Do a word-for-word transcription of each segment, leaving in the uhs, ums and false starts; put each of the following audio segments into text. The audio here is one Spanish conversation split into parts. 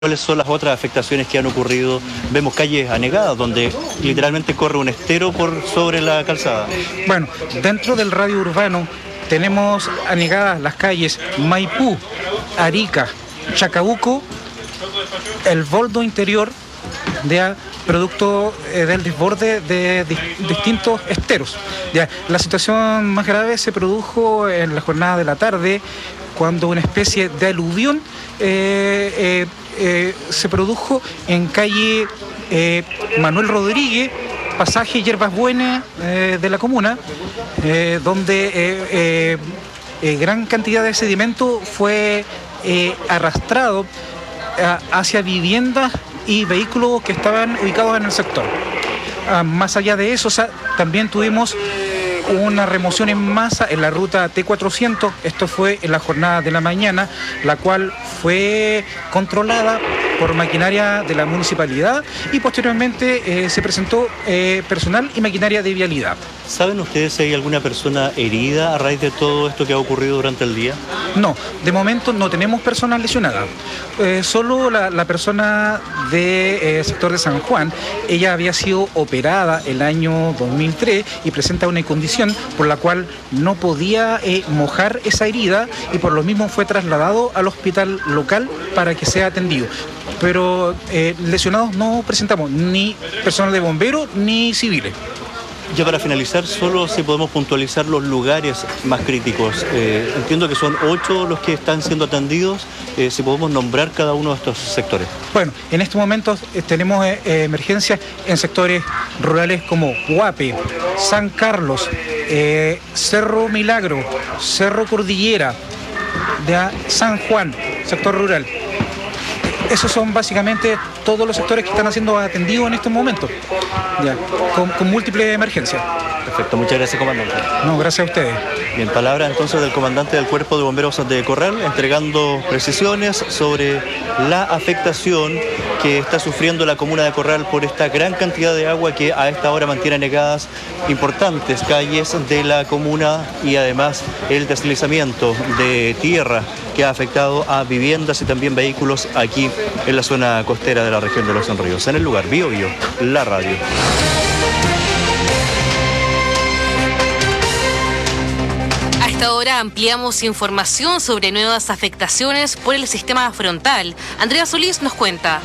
¿Cuáles son las otras afectaciones que han ocurrido? Vemos calles anegadas donde literalmente corre un estero por sobre la calzada. Bueno, dentro del radio urbano tenemos anegadas las calles Maipú, Arica, Chacabuco, el boldo interior, de producto eh, del desborde de, de distintos esteros. Ya, la situación más grave se produjo en la jornada de la tarde, cuando una especie de aluvión eh, eh, eh, se produjo en calle eh, Manuel Rodríguez, pasaje Hierbas Buenas eh, de la comuna, eh, donde eh, eh, eh, gran cantidad de sedimento fue eh, arrastrado eh, hacia viviendas y vehículos que estaban ubicados en el sector. Ah, más allá de eso, o sea, también tuvimos una remoción en masa en la ruta T cuatrocientos, esto fue en la jornada de la mañana, la cual fue controlada por maquinaria de la municipalidad y posteriormente eh, se presentó eh, personal y maquinaria de vialidad. ¿Saben ustedes si hay alguna persona herida a raíz de todo esto que ha ocurrido durante el día? No, de momento no tenemos personas lesionadas. Eh, solo la, la persona del eh, sector de San Juan, ella había sido operada el año dos mil tres y presenta una condición por la cual no podía eh, mojar esa herida y por lo mismo fue trasladado al hospital local para que sea atendido. Pero eh, lesionados no presentamos ni personal de bomberos ni civiles. Ya para finalizar, solo si podemos puntualizar los lugares más críticos. Eh, entiendo que son ocho los que están siendo atendidos. Eh, si podemos nombrar cada uno de estos sectores. Bueno, en estos momentos eh, tenemos eh, emergencias en sectores rurales como Huape, San Carlos, eh, Cerro Milagro, Cerro Cordillera, de San Juan, sector rural. Esos son básicamente todos los sectores que están siendo atendidos en estos momentos, ya, con, con múltiples emergencias. Perfecto, muchas gracias, comandante. No, gracias a ustedes. Bien, palabra entonces del comandante del Cuerpo de Bomberos de Corral, entregando precisiones sobre la afectación que está sufriendo la comuna de Corral por esta gran cantidad de agua que a esta hora mantiene anegadas importantes calles de la comuna y además el deslizamiento de tierra que ha afectado a viviendas y también vehículos aquí en la zona costera de la región de Los Ríos. En el lugar, Bio Bio, la radio. A esta hora ampliamos información sobre nuevas afectaciones por el sistema frontal. Andrea Solís nos cuenta.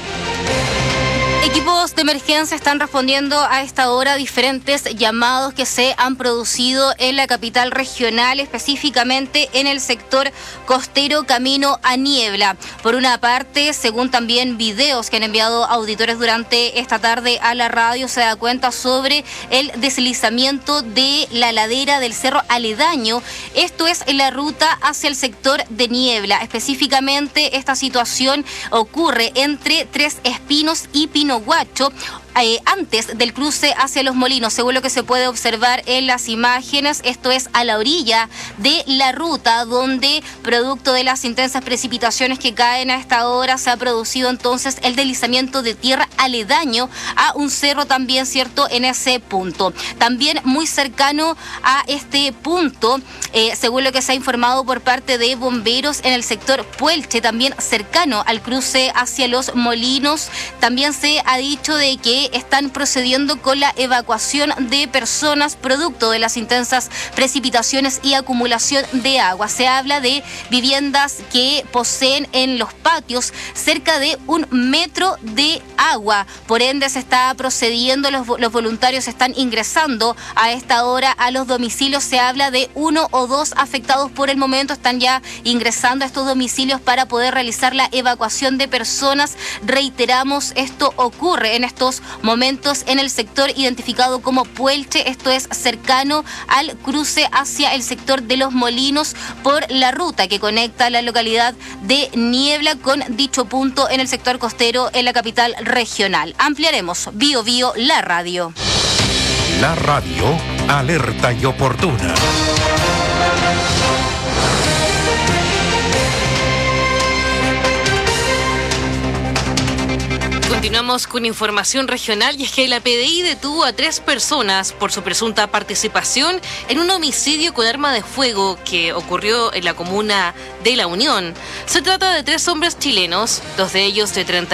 Equipos de emergencia están respondiendo a esta hora a diferentes llamados que se han producido en la capital regional, específicamente en el sector costero camino a Niebla. Por una parte, según también videos que han enviado auditores durante esta tarde a la radio, se da cuenta sobre el deslizamiento de la ladera del cerro aledaño. Esto es en la ruta hacia el sector de Niebla. Específicamente, esta situación ocurre entre Tres Espinos y Pino Guacho, eh, antes del cruce hacia Los Molinos, según lo que se puede observar en las imágenes. Esto es a la orilla de la ruta, donde producto de las intensas precipitaciones que caen a esta hora se ha producido entonces el deslizamiento de tierra aledaño a un cerro también, cierto, en ese punto. También muy cercano a este punto, eh, según lo que se ha informado por parte de bomberos en el sector Puelche, también cercano al cruce hacia Los Molinos, también se ha dicho de que están procediendo con la evacuación de personas producto de las intensas precipitaciones y acumulación de agua. Se habla de viviendas que poseen en los patios cerca de un metro de agua. Por ende, se está procediendo, los, los voluntarios están ingresando a esta hora a los domicilios. Se habla de uno o dos afectados por el momento. Están ya ingresando a estos domicilios para poder realizar la evacuación de personas. Reiteramos, esto ocurre en estos momentos en el sector identificado como Puelche, esto es cercano al cruce hacia el sector de Los Molinos por la ruta que conecta la localidad de Niebla con dicho punto en el sector costero en la capital regional. Ampliaremos Bio Bio, la radio. La radio, alerta y oportuna. Continuamos con información regional y es que la P D I detuvo a tres personas por su presunta participación en un homicidio con arma de fuego que ocurrió en la comuna de La Unión. Se trata de tres hombres chilenos, dos de ellos de treinta